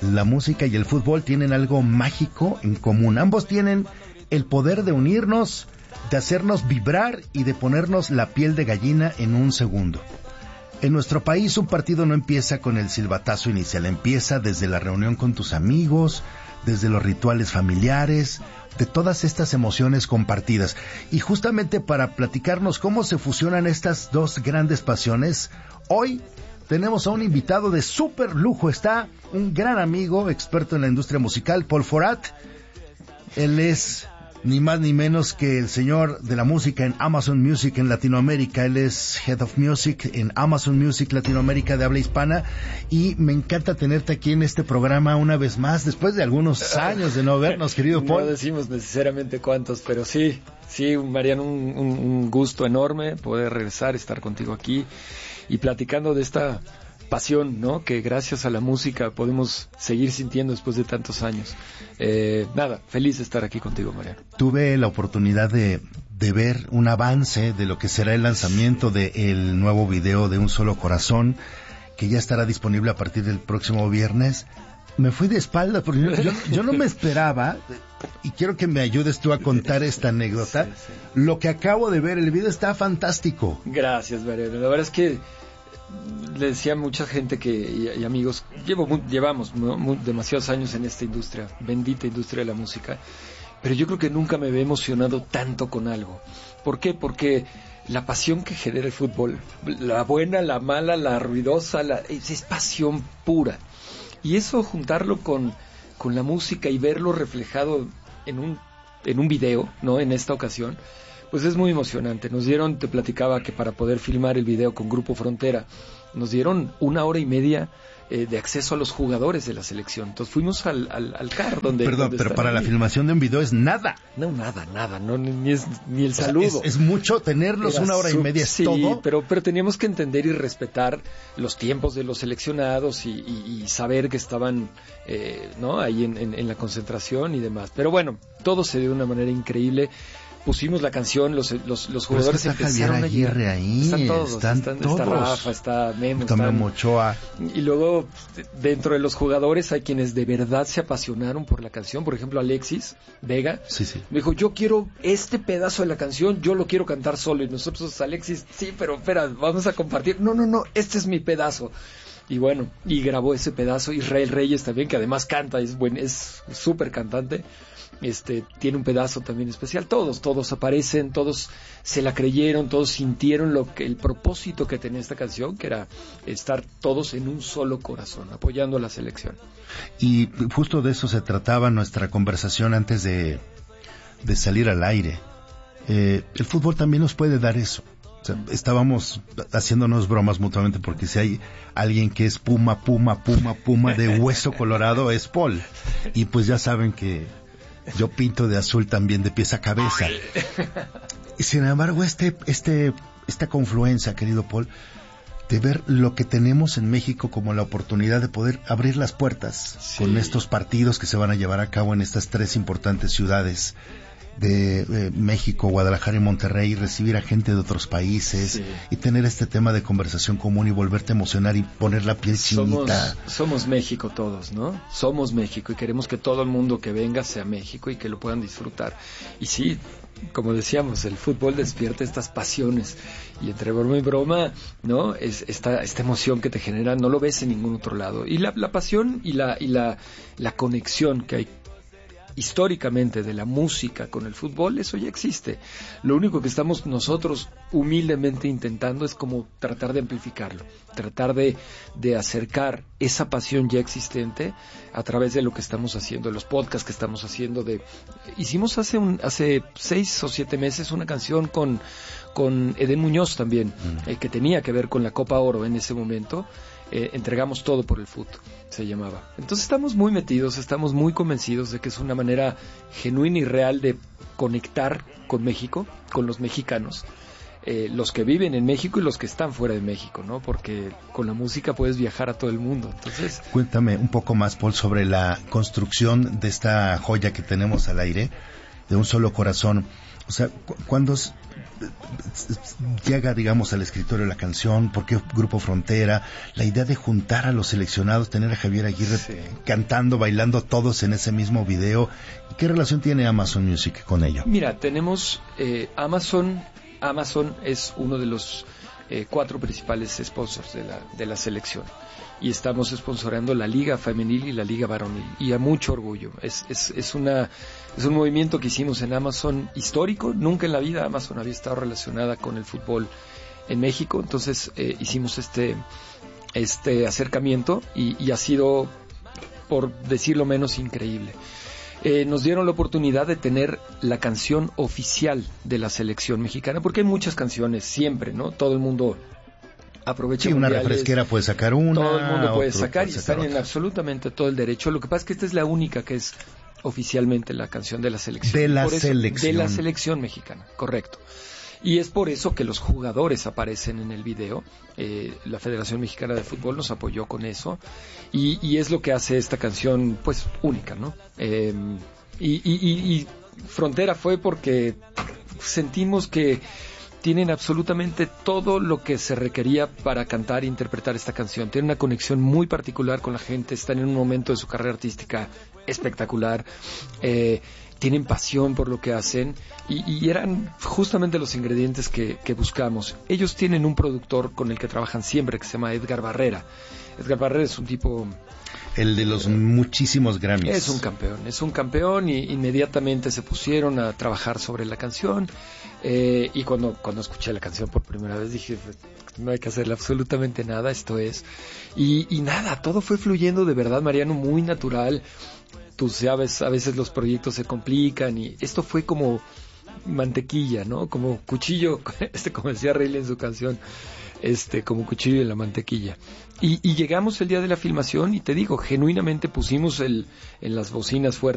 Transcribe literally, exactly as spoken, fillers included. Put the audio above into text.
la música y el fútbol tienen algo mágico en común. Ambos tienen el poder de unirnos, de hacernos vibrar y de ponernos la piel de gallina en un segundo. En nuestro país un partido no empieza con el silbatazo inicial, empieza desde la reunión con tus amigos, desde los rituales familiares, de todas estas emociones compartidas. Y justamente para platicarnos cómo se fusionan estas dos grandes pasiones, hoy tenemos a un invitado de súper lujo. Está un gran amigo, experto en la industria musical, Paul Forat. Él es ni más ni menos que el señor de la música en Amazon Music en Latinoamérica. Él es Head of Music en Amazon Music Latinoamérica de habla hispana, y me encanta tenerte aquí en este programa una vez más, después de algunos años de no vernos, querido Paul. No decimos necesariamente cuántos, pero sí, sí, Mariano, un, un, un gusto enorme poder regresar, estar contigo aquí y platicando de esta pasión, ¿no?, que gracias a la música podemos seguir sintiendo después de tantos años. Eh, nada, feliz de estar aquí contigo, Mariano. Tuve la oportunidad de, de ver un avance de lo que será el lanzamiento del nuevo video de Un Solo Corazón, que ya estará disponible a partir del próximo viernes. Me fui de espalda porque yo, yo, yo no me esperaba, y quiero que me ayudes tú a contar esta anécdota. Sí, sí. Lo que acabo de ver, el video está fantástico. Gracias, Mariano. La verdad es que le decía a mucha gente que y, y amigos, llevo llevamos ¿no? muy, demasiados años en esta industria, bendita industria de la música, pero yo creo que nunca me había emocionado tanto con algo. ¿Por qué? Porque la pasión que genera el fútbol, la buena, la mala, la ruidosa, la, es, es pasión pura. Y eso juntarlo con, con la música y verlo reflejado en un, en un video, ¿no?, en esta ocasión, pues es muy emocionante. Nos dieron, te platicaba que para poder filmar el video con Grupo Frontera, nos dieron una hora y media eh, de acceso a los jugadores de la selección. Entonces fuimos al, al, al C A R donde... Perdón, donde pero para ahí. La filmación de un video es nada. No, nada, nada, no, ni, ni, es, ni el saludo. O sea, es, es mucho tenerlos. Era una hora sub, y media, es sí, todo. pero, pero teníamos que entender y respetar los tiempos de los seleccionados y, y, y saber que estaban eh, ¿no? ahí en, en, en la concentración y demás. Pero bueno, todo se dio de una manera increíble. Pusimos la canción, los los, los jugadores es que está empezaron Javier Aguirre a ahí, están todos, están están, todos. Está Rafa, está Memo, está están, Memo Ochoa. Y luego dentro de los jugadores hay quienes de verdad se apasionaron por la canción. Por ejemplo, Alexis Vega sí, sí. me dijo, yo quiero este pedazo de la canción, yo lo quiero cantar solo. Y nosotros, Alexis, sí, pero espera, vamos a compartir. No, no, no, este es mi pedazo. Y bueno, y grabó ese pedazo. Israel Reyes también, que además canta, es buen, es súper cantante. Este, tiene un pedazo también especial. Todos, todos aparecen, todos se la creyeron, todos sintieron lo que, el propósito que tenía esta canción, que era estar todos en un solo corazón, apoyando a la selección. Y justo de eso se trataba nuestra conversación antes de, de salir al aire. Eh, el fútbol también nos puede dar eso. O sea, estábamos haciéndonos bromas mutuamente porque si hay alguien que es puma, puma, puma, puma de hueso colorado es Paul. Y pues ya saben que yo pinto de azul también de pies a cabeza. Y sin embargo, este, este, esta confluencia, querido Paul, de ver lo que tenemos en México como la oportunidad de poder abrir las puertas sí. con estos partidos que se van a llevar a cabo en estas tres importantes ciudades de eh, México, Guadalajara y Monterrey, recibir a gente de otros países sí. y tener este tema de conversación común y volverte a emocionar y poner la piel chinita. Somos, somos México todos, ¿no? Somos México y queremos que todo el mundo que venga sea México y que lo puedan disfrutar. Y sí, como decíamos, el fútbol despierta estas pasiones y entre broma y broma, ¿no? Es esta, esta emoción que te genera, no lo ves en ningún otro lado. Y la, la pasión y la, y la, la conexión que hay históricamente de la música con el fútbol, eso ya existe. Lo único que estamos nosotros humildemente intentando es como tratar de amplificarlo, tratar de, de acercar esa pasión ya existente a través de lo que estamos haciendo, de los podcasts que estamos haciendo. De hicimos hace un hace seis o siete meses una canción con, con Edén Muñoz también, mm. eh, que tenía que ver con la Copa Oro en ese momento. Eh, entregamos todo por el fútbol, se llamaba. Entonces estamos muy metidos, estamos muy convencidos de que es una manera genuina y real de conectar con México, con los mexicanos, eh, los que viven en México y los que están fuera de México, ¿no? Porque con la música puedes viajar a todo el mundo. Entonces, cuéntame un poco más, Paul, sobre la construcción de esta joya que tenemos al aire, de Un Solo Corazón. O sea, cu- cuando s- llega, digamos, al escritorio la canción, ¿por qué Grupo Frontera? La idea de juntar a los seleccionados, tener a Javier Aguirre Sí. cantando, bailando todos en ese mismo video. ¿Qué relación tiene Amazon Music con ello? Mira, tenemos eh, Amazon. Amazon es uno de los eh, cuatro principales sponsors de la, de la selección. Y estamos sponsoreando la Liga Femenil y la Liga Varonil. Y a mucho orgullo. Es, es, es, una, es un movimiento que hicimos en Amazon histórico. Nunca en la vida Amazon había estado relacionada con el fútbol en México. Entonces eh, hicimos este, este acercamiento y, y ha sido, por decirlo menos, increíble. Eh, nos dieron la oportunidad de tener la canción oficial de la selección mexicana, porque hay muchas canciones siempre, ¿no? Todo el mundo aprovecha. Sí, una mundiales, refresquera puede sacar una. todo el mundo puede otro sacar puede y están en otra. absolutamente todo el derecho. Lo que pasa es que esta es la única que es oficialmente la canción de la selección. De la Por eso- selección. De la selección mexicana, correcto. Y es por eso que los jugadores aparecen en el video. Eh, la Federación Mexicana de Fútbol nos apoyó con eso. Y, y es lo que hace esta canción, pues, única, ¿no? Eh, y, y, y, y Frontera fue porque sentimos que tienen absolutamente todo lo que se requería para cantar e interpretar esta canción. Tienen una conexión muy particular con la gente, están en un momento de su carrera artística espectacular, eh, tienen pasión por lo que hacen y, y eran justamente los ingredientes que, que buscamos. Ellos tienen un productor con el que trabajan siempre que se llama Edgar Barrera. Edgar Barrera es un tipo... El de los muchísimos Grammys. Es un campeón, es un campeón y inmediatamente se pusieron a trabajar sobre la canción eh, y cuando, cuando escuché la canción por primera vez dije, no hay que hacerle absolutamente nada, esto es. Y, y nada, todo fue fluyendo de verdad, Mariano, muy natural. Tú sabes, a veces los proyectos se complican y esto fue como mantequilla, ¿no? Como cuchillo, este como decía Rayleigh en su canción, este como cuchillo en la mantequilla. Y, y llegamos el día de la filmación y te digo, genuinamente pusimos el, en las bocinas fuertes